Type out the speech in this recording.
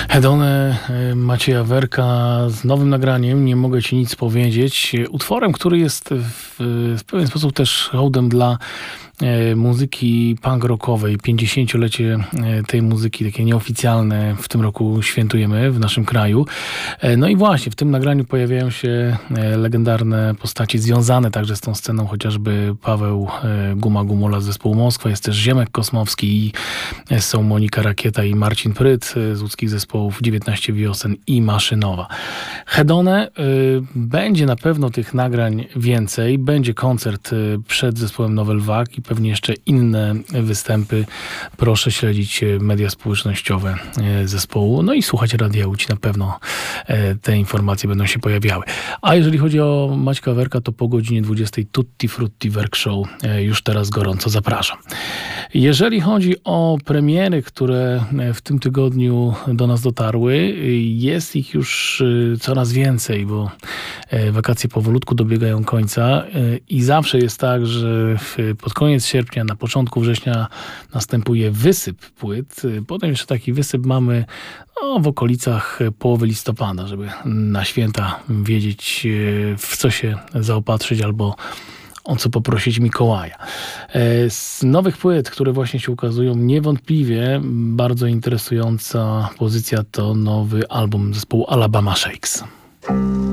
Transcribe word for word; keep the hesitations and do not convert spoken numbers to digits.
Hedone Macieja Werka z nowym nagraniem Nie mogę ci nic powiedzieć. Utworem, który jest w, w pewien sposób też hołdem dla e, muzyki punk rockowej. pięćdziesięciolecie tej muzyki, takie nieoficjalne, w tym roku świętujemy w naszym kraju. E, no i właśnie w tym nagraniu pojawiają się e, legendarne postaci związane także z tą sceną, chociażby Paweł e, Guma Gumula z zespołu Moskwa, jest też Ziemek Kosmowski i e, są Monika Rakieta i Marcin Pryt e, z łódzkich zespołów dziewiętnaście wiosen i Maszynowa. Hedone y, będzie na pewno tych nagrań więcej. Będzie koncert y, przed zespołem Nowel Wag i pewnie jeszcze inne występy. Proszę śledzić media społecznościowe y, zespołu. No i słuchać Radia Łódź. Na pewno y, te informacje będą się pojawiały. A jeżeli chodzi o Maćka Werka, to po godzinie dwudziestej Tutti Frutti Werk Show. Y, już teraz gorąco zapraszam. Jeżeli chodzi o premiery, które w tym tygodniu do nas dotarły, jest ich już coraz więcej, bo wakacje powolutku dobiegają końca i zawsze jest tak, że pod koniec sierpnia, na początku września następuje wysyp płyt. Potem jeszcze taki wysyp mamy no, w okolicach połowy listopada, żeby na święta wiedzieć, w co się zaopatrzyć albo o co poprosić Mikołaja. Z nowych płyt, które właśnie się ukazują, niewątpliwie bardzo interesująca pozycja to nowy album zespołu Alabama Shakes.